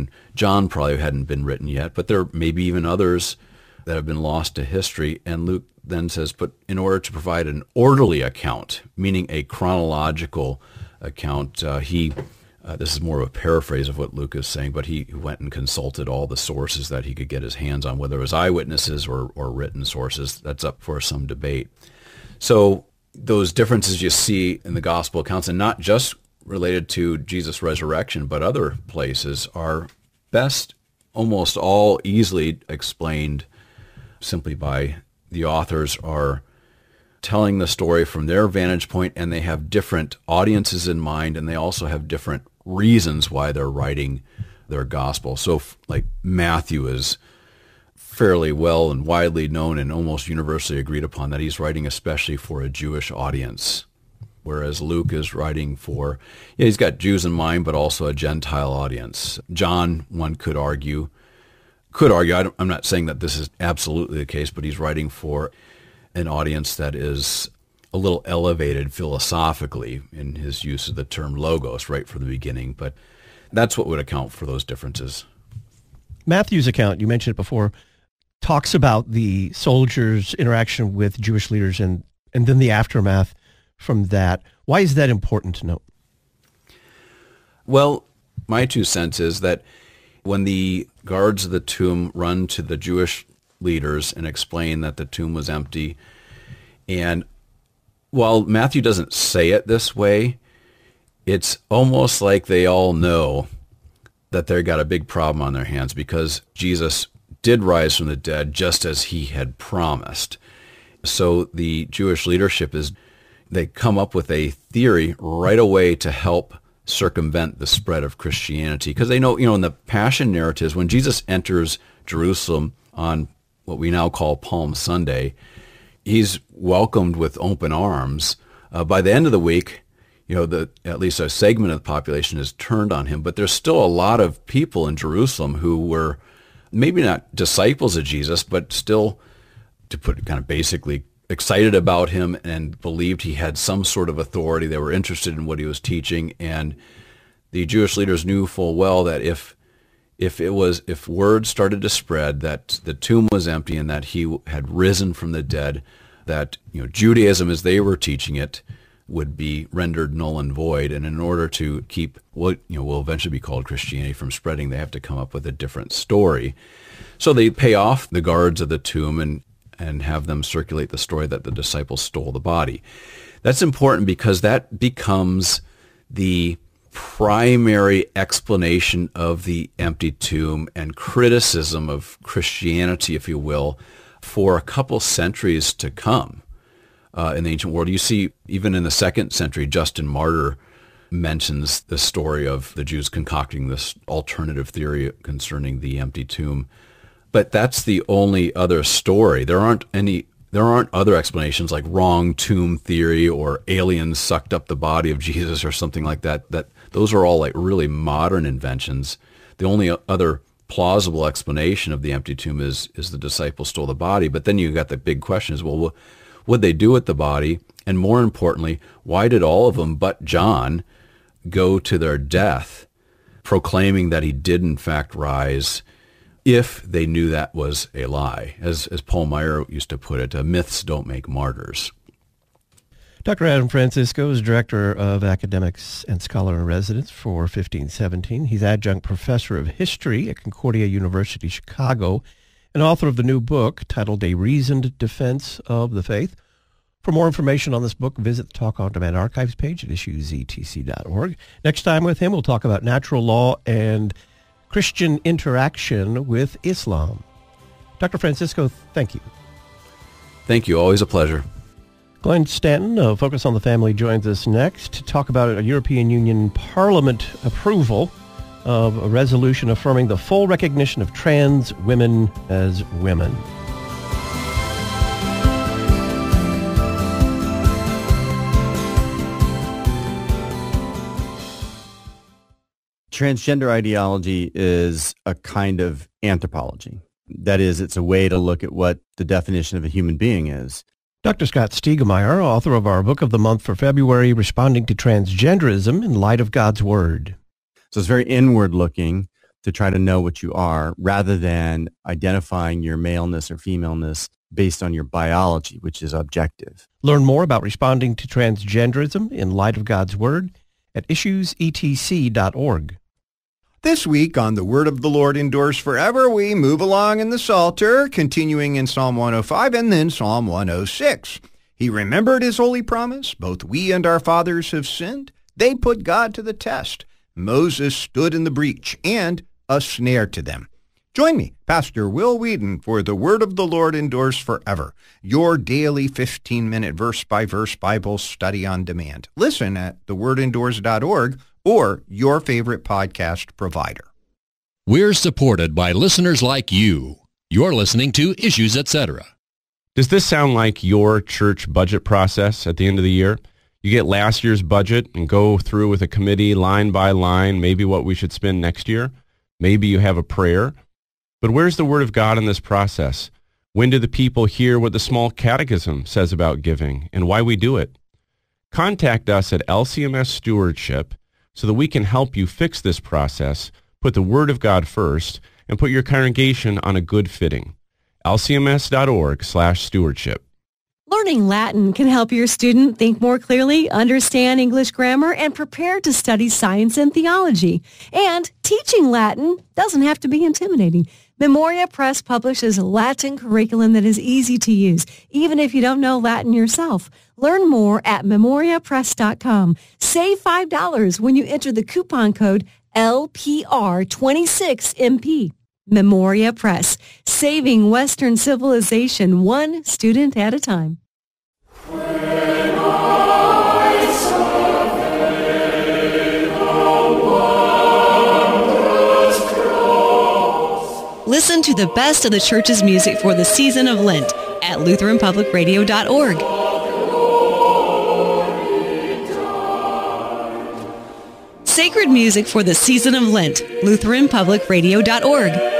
and John probably hadn't been written yet, but there may be even others that have been lost to history. And Luke then says, but in order to provide an orderly account, meaning a chronological account, this is more of a paraphrase of what Luke is saying, but he went and consulted all the sources that he could get his hands on, whether it was eyewitnesses or written sources. That's up for some debate. So those differences you see in the gospel accounts, and not just related to Jesus' resurrection, but other places, are best almost all easily explained simply by the authors are telling the story from their vantage point, and they have different audiences in mind, and they also have different reasons why they're writing their gospel. So like Matthew is fairly well and widely known and almost universally agreed upon that he's writing especially for a Jewish audience, whereas Luke is writing for, he's got Jews in mind, but also a Gentile audience. John, one could argue, I'm not saying that this is absolutely the case, but he's writing for an audience that is a little elevated philosophically in his use of the term logos right from the beginning, but that's what would account for those differences. Matthew's account, you mentioned it before, talks about the soldiers' interaction with Jewish leaders and then the aftermath from that. Why is that important to note? Well, my 2 cents is that when the guards of the tomb run to the Jewish leaders and explain that the tomb was empty, and while Matthew doesn't say it this way, it's almost like they all know that they've got a big problem on their hands because Jesus did rise from the dead just as he had promised. So the Jewish leadership they come up with a theory right away to help circumvent the spread of Christianity, because they know, in the Passion narratives, when Jesus enters Jerusalem on what we now call Palm Sunday, he's welcomed with open arms. By the end of the week, at least a segment of the population is turned on him, but there's still a lot of people in Jerusalem who were maybe not disciples of Jesus, but still, to put it kind of basically, excited about him and believed he had some sort of authority. They were interested in what he was teaching, and the Jewish leaders knew full well that if word started to spread that the tomb was empty and that he had risen from the dead, that Judaism as they were teaching it would be rendered null and void. And in order to keep what will eventually be called Christianity from spreading, they have to come up with a different story. So they pay off the guards of the tomb and have them circulate the story that the disciples stole the body. That's important because that becomes the primary explanation of the empty tomb and criticism of Christianity, if you will, for a couple centuries to come in the ancient world. You see, even in the 2nd century, Justin Martyr mentions the story of the Jews concocting this alternative theory concerning the empty tomb. But that's the only other story. There aren't other explanations like wrong tomb theory or aliens sucked up the body of Jesus or something like that. Those are all like really modern inventions. The only other plausible explanation of the empty tomb is the disciples stole the body. But then you got the big question is, well, what'd they do with the body? And more importantly, why did all of them but John go to their death proclaiming that he did in fact rise, if they knew that was a lie? As Paul Meyer used to put it, myths don't make martyrs. Dr. Adam Francisco is Director of Academics and Scholar-in-Residence for 1517. He's Adjunct Professor of History at Concordia University, Chicago, and author of the new book titled A Reasoned Defense of the Faith. For more information on this book, visit the Talk On Demand archives page at issuesetc.org. Next time with him, we'll talk about natural law and Christian interaction with Islam. Dr. Francisco, thank you. Thank you. Always a pleasure. Glenn Stanton of Focus on the Family joins us next to talk about a European Union Parliament approval of a resolution affirming the full recognition of trans women as women. Transgender ideology is a kind of anthropology. That is, it's a way to look at what the definition of a human being is. Dr. Scott Stiegemeyer, author of our Book of the Month for February, Responding to Transgenderism in Light of God's Word. So it's very inward-looking to try to know what you are rather than identifying your maleness or femaleness based on your biology, which is objective. Learn more about responding to transgenderism in light of God's Word at issuesetc.org. This week on The Word of the Lord Endures Forever, we move along in the Psalter, continuing in Psalm 105 and then Psalm 106. He remembered his holy promise. Both we and our fathers have sinned. They put God to the test. Moses stood in the breach and a snare to them. Join me, Pastor Will Whedon, for The Word of the Lord Endures Forever, your daily 15-minute verse-by-verse Bible study on demand. Listen at thewordendures.org or your favorite podcast provider. We're supported by listeners like you. You're listening to Issues Etc. Does this sound like your church budget process at the end of the year? You get last year's budget and go through with a committee line by line, maybe what we should spend next year. Maybe you have a prayer. But where's the Word of God in this process? When do the people hear what the Small Catechism says about giving and why we do it? Contact us at LCMS Stewardship so that we can help you fix this process, put the Word of God first, and put your congregation on a good footing. lcms.org/stewardship. Learning Latin can help your student think more clearly, understand English grammar, and prepare to study science and theology. And teaching Latin doesn't have to be intimidating. Memoria Press publishes a Latin curriculum that is easy to use, even if you don't know Latin yourself. Learn more at memoriapress.com. Save $5 when you enter the coupon code LPR26MP. Memoria Press, saving Western civilization one student at a time. Listen to the best of the church's music for the season of Lent at LutheranPublicRadio.org. Sacred music for the season of Lent, LutheranPublicRadio.org.